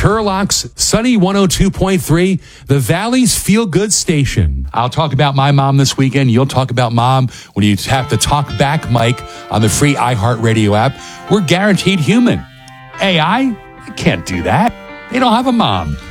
Turlock's Sunny 102.3, the Valley's Feel Good Station. I'll talk about my mom this weekend. You'll talk about mom when you tap the Talk Back mic on the free iHeartRadio app. We're guaranteed human. AI? I can't do that. They don't have a mom.